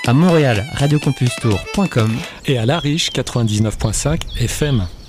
À Montréal, radiocampustour.com et à La Riche 99.5 FM.